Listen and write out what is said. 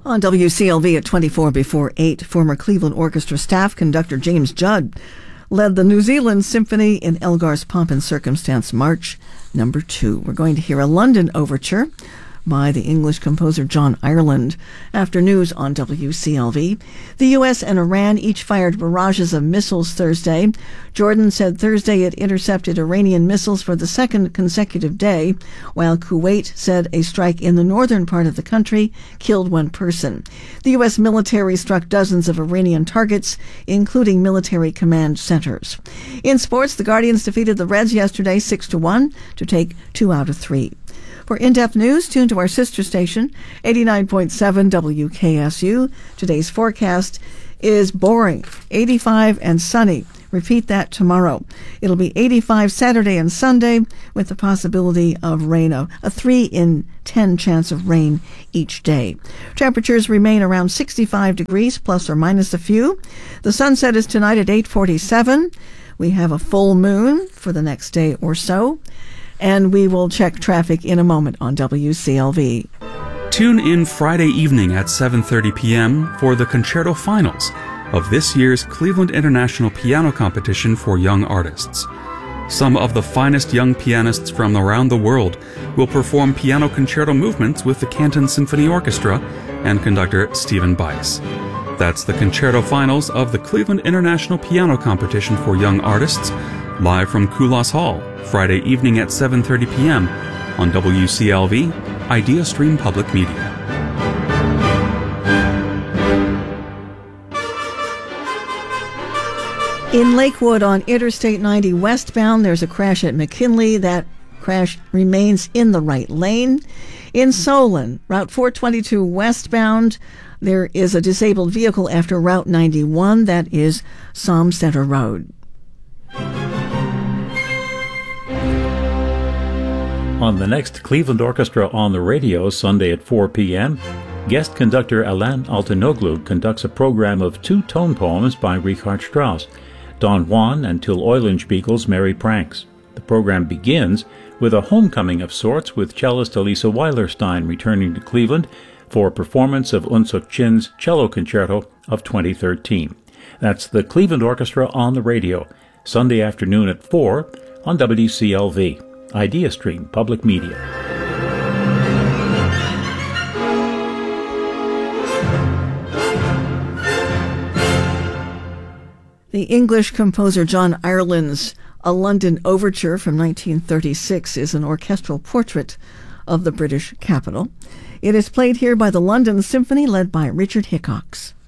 On WCLV at 24 before 8, former Cleveland Orchestra staff conductor James Judd led the New Zealand Symphony in Elgar's Pomp and Circumstance March No. 2. We're going to hear a London overture by the English composer John Ireland. After news on WCLV. The U.S. and Iran each fired barrages of missiles Thursday. Jordan said Thursday it intercepted Iranian missiles for the second consecutive day, while Kuwait said a strike in the northern part of the country killed one person. The U.S. military struck dozens of Iranian targets, including military command centers. In sports, the Guardians defeated the Reds yesterday 6-1 to take 2 out of 3. For in-depth news, tune to our sister station, 89.7 WKSU. Today's forecast is boring, 85 and sunny. Repeat that tomorrow. It'll be 85 Saturday and Sunday with the possibility of rain, a 3 in 10 chance of rain each day. Temperatures remain around 65 degrees, plus or minus a few. The sunset is tonight at 8:47. We have a full moon for the next day or so. And we will check traffic in a moment on WCLV. Tune in Friday evening at 7:30 p.m. for the concerto finals of this year's Cleveland International Piano Competition for Young Artists. Some of the finest young pianists from around the world will perform piano concerto movements with the Canton Symphony Orchestra and conductor Stephen Bice. That's the concerto finals of the Cleveland International Piano Competition for Young Artists, live from Kulas Hall, Friday evening at 7:30 p.m. on WCLV, Idea Stream Public Media. In Lakewood on Interstate 90 westbound, there's a crash at McKinley. That crash remains in the right lane. In Solon, Route 422 westbound, there is a disabled vehicle after Route 91. That is Somme Center Road. On the next Cleveland Orchestra on the Radio, Sunday at 4 p.m., guest conductor Alan Altinoglu conducts a program of 2 tone poems by Richard Strauss, Don Juan and Till Eulenspiegel's Merry Pranks. The program begins with a homecoming of sorts, with cellist Elisa Weilerstein returning to Cleveland for a performance of Unsuk Chin's Cello Concerto of 2013. That's the Cleveland Orchestra on the Radio, Sunday afternoon at 4 on WCLV. Idea Stream Public Media. The English composer John Ireland's A London Overture from 1936 is an orchestral portrait of the British capital. It is played here by the London Symphony, led by Richard Hickox.